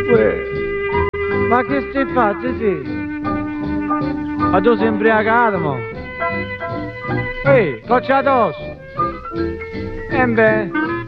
Ma che stai facendo, sì? Ma tu sei imbriacato, mo? Ehi, coccia addosso! E beh...